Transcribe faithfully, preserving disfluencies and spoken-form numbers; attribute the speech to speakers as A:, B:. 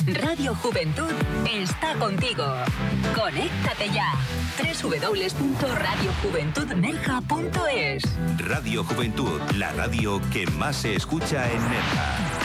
A: Radio Juventud está contigo. Conéctate ya. doble u doble u doble u punto radio juventud nerja punto es.
B: Radio Juventud, la radio que más se escucha en Nerja.